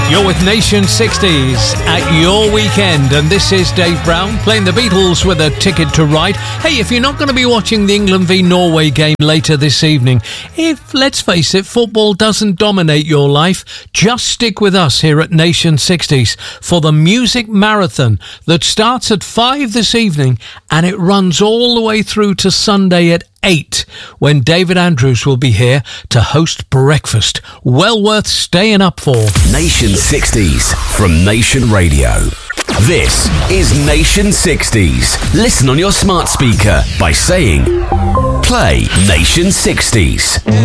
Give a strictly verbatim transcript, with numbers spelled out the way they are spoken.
You're with Nation sixties at your weekend, and this is Dave Brown playing the Beatles with a Ticket to Ride. Hey, if you're not going to be watching the England v Norway game later this evening, if, let's face it, football doesn't dominate your life, just stick with us here at Nation sixties for the music marathon that starts at five this evening and it runs all the way through to Sunday at eight, when David Andrews will be here to host breakfast. Well worth staying up for. Nation sixties from Nation Radio. This is Nation sixties. Listen on your smart speaker by saying, play Nation sixties.